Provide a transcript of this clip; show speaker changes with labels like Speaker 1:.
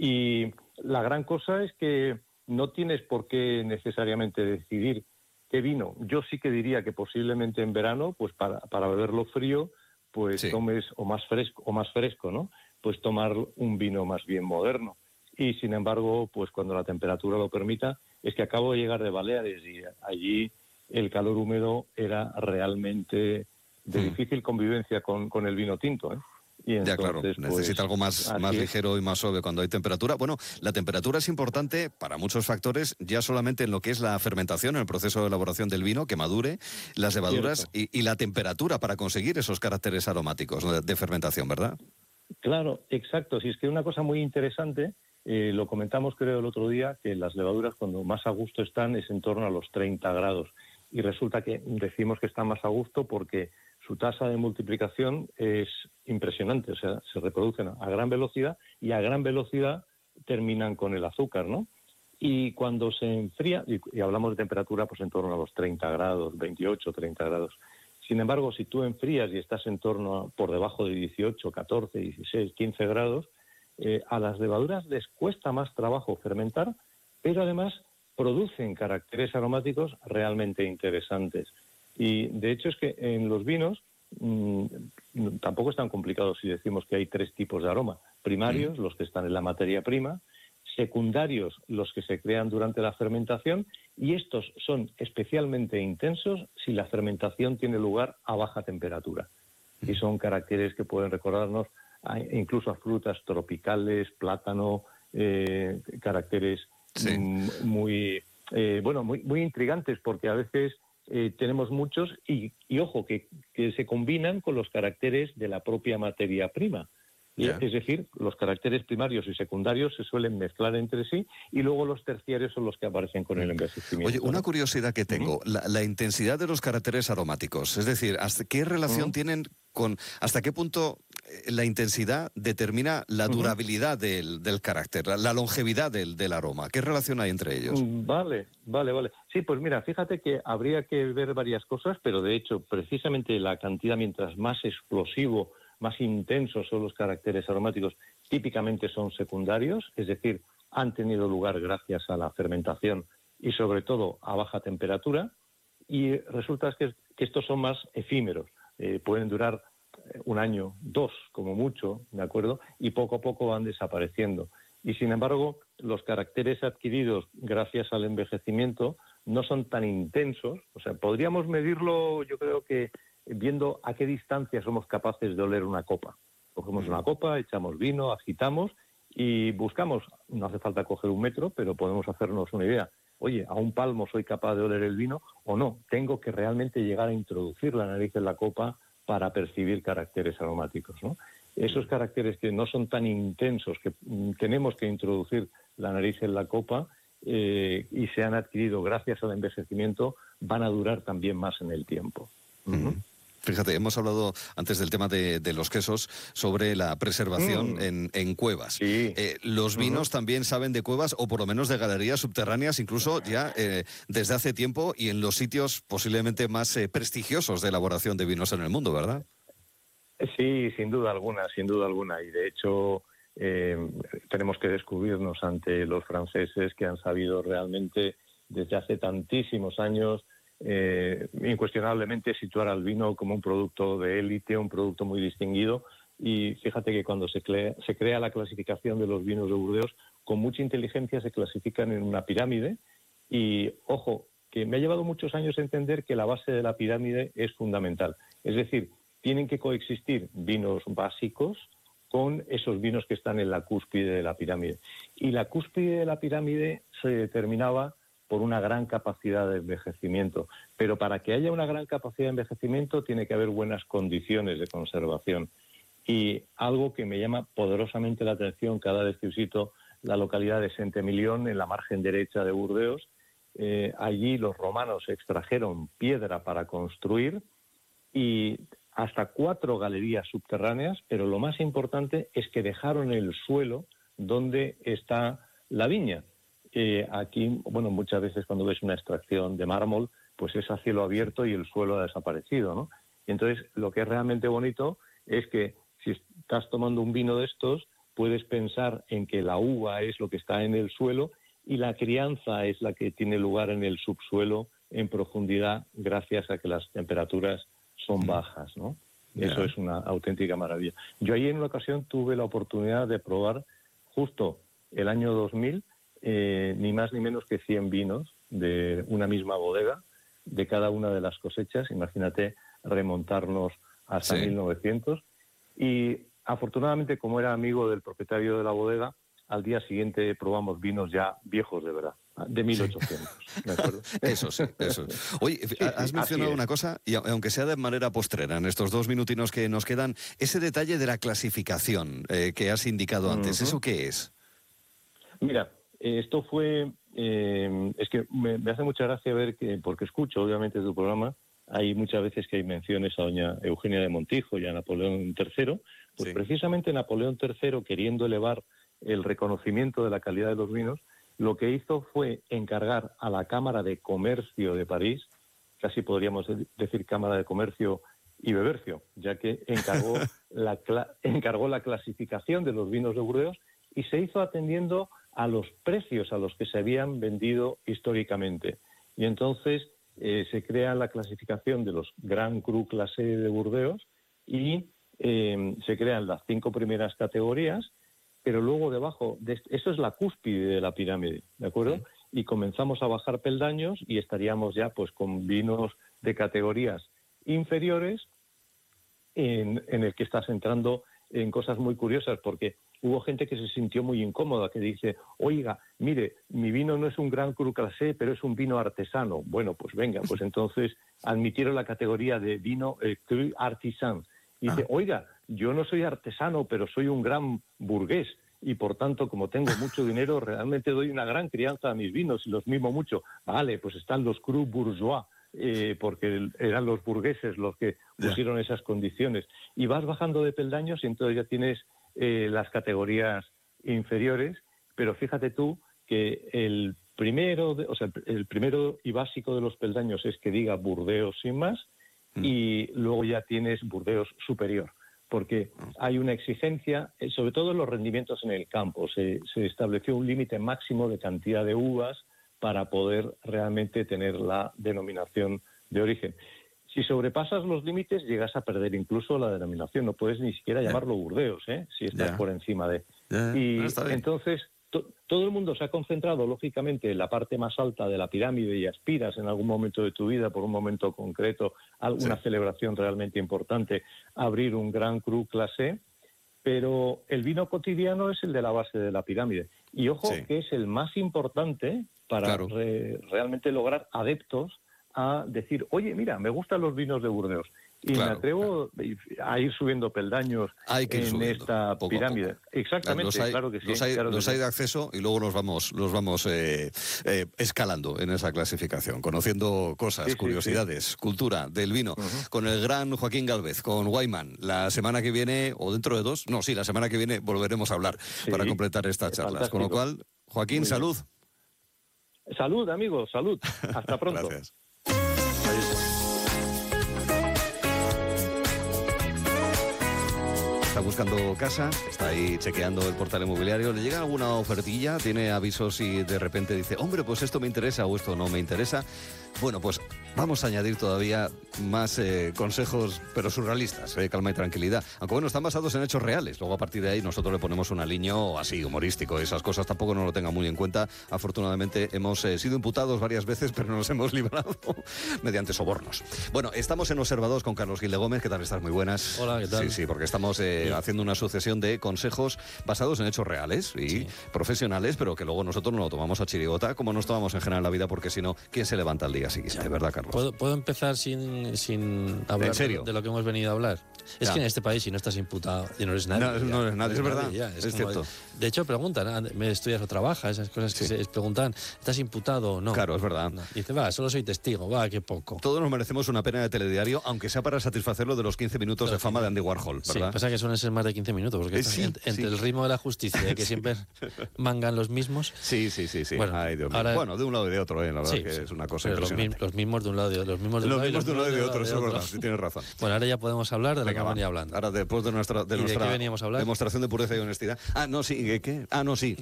Speaker 1: Y la gran cosa es que no tienes por qué necesariamente decidir qué vino. Yo sí que diría que posiblemente en verano, pues para beberlo frío, pues tomes o más fresco, ¿no? Pues tomar un vino más bien moderno. Y sin embargo, pues cuando la temperatura lo permita, es que acabo de llegar de Baleares y allí el calor húmedo era realmente de difícil convivencia con el vino tinto, ¿eh? Y entonces,
Speaker 2: ya, claro, necesita algo más ligero y más suave cuando hay temperatura. Bueno, la temperatura es importante para muchos factores, ya solamente en lo que es la fermentación, el proceso de elaboración del vino, que madure, las levaduras y la temperatura para conseguir esos caracteres aromáticos de fermentación, ¿verdad?
Speaker 1: Claro, exacto. Si es que una cosa muy interesante, lo comentamos creo el otro día, que las levaduras cuando más a gusto están es en torno a los 30 grados. Y resulta que decimos que están más a gusto porque su tasa de multiplicación es impresionante. O sea, se reproducen a gran velocidad y a gran velocidad terminan con el azúcar, ¿no? Y cuando se enfría, y hablamos de temperatura pues en torno a los 30 grados, 28, 30 grados. Sin embargo, si tú enfrías y estás en torno a, por debajo de 18, 14, 16, 15 grados, a las levaduras les cuesta más trabajo fermentar, pero además producen caracteres aromáticos realmente interesantes. Y de hecho es que en los vinos tampoco es tan complicado si decimos que hay 3 tipos de aroma. Primarios, los que están en la materia prima; secundarios, los que se crean durante la fermentación, y estos son especialmente intensos si la fermentación tiene lugar a baja temperatura. Y son caracteres que pueden recordarnos incluso a frutas tropicales, plátano, caracteres muy intrigantes, porque a veces tenemos muchos y ojo, que se combinan con los caracteres de la propia materia prima. Es decir, los caracteres primarios y secundarios se suelen mezclar entre sí y luego los terciarios son los que aparecen con el envejecimiento.
Speaker 2: Oye, una curiosidad que tengo, la intensidad de los caracteres aromáticos, es decir, ¿hasta qué relación tienen con, hasta qué punto la intensidad determina la durabilidad del carácter, la longevidad del aroma? ¿Qué relación hay entre ellos?
Speaker 1: Vale. Sí, pues mira, fíjate que habría que ver varias cosas, pero de hecho, precisamente la cantidad, mientras más explosivo, más intensos son los caracteres aromáticos, típicamente son secundarios, es decir, han tenido lugar gracias a la fermentación y sobre todo a baja temperatura, y resulta que estos son más efímeros, pueden durar 1 año, 2 como mucho, ¿de acuerdo? Y poco a poco van desapareciendo. Y sin embargo, los caracteres adquiridos gracias al envejecimiento no son tan intensos. O sea, podríamos medirlo, yo creo que viendo a qué distancia somos capaces de oler una copa. Cogemos una copa, echamos vino, agitamos y buscamos, no hace falta coger 1 metro, pero podemos hacernos una idea. Oye, a 1 palmo soy capaz de oler el vino o no. Tengo que realmente llegar a introducir la nariz en la copa para percibir caracteres aromáticos, ¿no? Esos caracteres que no son tan intensos, que tenemos que introducir la nariz en la copa y se han adquirido gracias al envejecimiento, van a durar también más en el tiempo.
Speaker 2: Fíjate, hemos hablado antes del tema de los quesos, sobre la preservación en cuevas.
Speaker 1: Sí.
Speaker 2: Los vinos también saben de cuevas, o por lo menos de galerías subterráneas, incluso ya desde hace tiempo, y en los sitios posiblemente más prestigiosos de elaboración de vinos en el mundo, ¿verdad?
Speaker 1: Sí, sin duda alguna. Y de hecho tenemos que descubrirnos ante los franceses, que han sabido realmente desde hace tantísimos años incuestionablemente situar al vino como un producto de élite, un producto muy distinguido. Y fíjate que cuando se crea la clasificación de los vinos de Burdeos, con mucha inteligencia se clasifican en una pirámide. Y ojo, que me ha llevado muchos años entender que la base de la pirámide es fundamental. Es decir, tienen que coexistir vinos básicos con esos vinos que están en la cúspide de la pirámide. Y la cúspide de la pirámide se determinaba por una gran capacidad de envejecimiento. Pero para que haya una gran capacidad de envejecimiento tiene que haber buenas condiciones de conservación. Y algo que me llama poderosamente la atención cada vez que visito la localidad de Saint-Emilion, en la margen derecha de Burdeos, allí los romanos extrajeron piedra para construir y hasta 4 galerías subterráneas, pero lo más importante es que dejaron el suelo donde está la viña. Aquí, bueno, muchas veces cuando ves una extracción de mármol, pues es a cielo abierto y el suelo ha desaparecido, ¿no? Y entonces lo que es realmente bonito es que si estás tomando un vino de estos, puedes pensar en que la uva es lo que está en el suelo y la crianza es la que tiene lugar en el subsuelo en profundidad gracias a que las temperaturas son bajas, ¿no? Eso es una auténtica maravilla. Yo ahí en una ocasión tuve la oportunidad de probar justo el año 2000 ni más ni menos que 100 vinos de una misma bodega, de cada una de las cosechas. Imagínate remontarnos hasta 1900. Y afortunadamente, como era amigo del propietario de la bodega, al día siguiente probamos vinos ya viejos de verdad, de 1800. ¿De acuerdo?
Speaker 2: Eso sí, eso. Oye, has mencionado una cosa, y aunque sea de manera postrera, en estos 2 minutinos que nos quedan, ese detalle de la clasificación que has indicado antes, ¿eso qué es?
Speaker 1: Mira, esto fue... es que me hace mucha gracia ver que, porque escucho obviamente tu programa, hay muchas veces que hay menciones a doña Eugenia de Montijo y a Napoleón III, pues precisamente Napoleón III, queriendo elevar el reconocimiento de la calidad de los vinos, lo que hizo fue encargar a la Cámara de Comercio de París, casi podríamos decir Cámara de Comercio y Bebercio, ya que encargó la clasificación de los vinos de Burdeos y se hizo atendiendo a los precios a los que se habían vendido históricamente. Y entonces se crea la clasificación de los Grand Cru Classé de Burdeos y se crean las 5 primeras categorías, pero luego debajo, eso es la cúspide de la pirámide, ¿de acuerdo? Y comenzamos a bajar peldaños y estaríamos ya pues con vinos de categorías inferiores en el que estás entrando en cosas muy curiosas, porque hubo gente que se sintió muy incómoda, que dice, oiga, mire, mi vino no es un Grand Cru Classé, pero es un vino artesano. Bueno, pues venga, pues entonces admitieron la categoría de vino Cru Artisan. Y dice, oiga, yo no soy artesano, pero soy un gran burgués, y por tanto, como tengo mucho dinero, realmente doy una gran crianza a mis vinos y los mimo mucho. Vale, pues están los Cru Bourgeois, porque eran los burgueses los que pusieron esas condiciones. Y vas bajando de peldaños y entonces ya tienes las categorías inferiores, pero fíjate tú que el primero y básico de los peldaños es que diga Burdeos sin más, y luego ya tienes Burdeos superior, porque hay una exigencia, sobre todo en los rendimientos en el campo. Se estableció un límite máximo de cantidad de uvas para poder realmente tener la denominación de origen. Si sobrepasas los límites, llegas a perder incluso la denominación. No puedes ni siquiera llamarlo Burdeos, si estás por encima de... Y entonces, todo el mundo se ha concentrado, lógicamente, en la parte más alta de la pirámide y aspiras en algún momento de tu vida, por un momento concreto, alguna celebración realmente importante, a abrir un Grand Cru Classé, pero el vino cotidiano es el de la base de la pirámide. Y ojo, que es el más importante para realmente lograr adeptos a decir, oye, mira, me gustan los vinos de Burdeos. Y me atrevo a ir subiendo peldaños en esta pirámide. Exactamente, claro que sí.
Speaker 2: Los hay de acceso y luego los vamos escalando en esa clasificación, conociendo cosas, curiosidades, cultura del vino, con el gran Joaquín Gálvez, con Weinmann. La semana que viene, o dentro de 2, la semana que viene volveremos a hablar para completar estas charlas. Con lo cual, Joaquín, salud.
Speaker 1: Salud, amigos, salud. Hasta pronto.
Speaker 2: Gracias. Está buscando casa, está ahí chequeando el portal inmobiliario, le llega alguna ofertilla, tiene avisos y de repente dice, hombre, pues esto me interesa o esto no me interesa. Bueno, pues vamos a añadir todavía más consejos, pero surrealistas, calma y tranquilidad. Aunque bueno, están basados en hechos reales. Luego a partir de ahí nosotros le ponemos un aliño así, humorístico. Esas cosas tampoco nos lo tengan muy en cuenta. Afortunadamente hemos sido imputados varias veces, pero nos hemos librado mediante sobornos. Bueno, estamos en Observados con Carlos Gil de Gómez. ¿Qué tal estás? Muy buenas.
Speaker 3: Hola, ¿qué tal?
Speaker 2: Sí, porque estamos haciendo una sucesión de consejos basados en hechos reales y profesionales, pero que luego nosotros no lo tomamos a chirigota, como nos tomamos en general la vida, porque si no, ¿quién se levanta al día siguiente? ¿Verdad, Carlos?
Speaker 3: ¿Puedo empezar sin hablar de lo que hemos venido a hablar? Es que en este país, si no estás imputado, no eres nadie.
Speaker 2: No eres nadie, es verdad. Es cierto.
Speaker 3: De hecho, preguntan, ¿me estudias o trabajas? Esas cosas que se preguntan, ¿estás imputado o no?
Speaker 2: Claro, es verdad.
Speaker 3: No. Y dice, solo soy testigo, qué poco.
Speaker 2: Todos nos merecemos una pena de telediario, aunque sea para satisfacerlo de los 15 minutos de fama de Andy Warhol, ¿verdad?
Speaker 3: Sí, pasa que suelen ser más de 15 minutos, porque entre el ritmo de la justicia, que siempre mangan los mismos.
Speaker 2: Sí.
Speaker 3: Bueno,
Speaker 2: ay, Dios mío. Bueno, de un lado y de otro, la verdad que es una cosa impresionante.
Speaker 3: Los mismos de un lado y de los mismos de un
Speaker 2: lado y de otro, eso es verdad, sí, tienes razón.
Speaker 3: Bueno, ahora ya podemos hablar de lo que venía hablando.
Speaker 2: Ahora, después de nuestra
Speaker 3: veníamos a hablar?
Speaker 2: demostración de pureza y honestidad. Sí,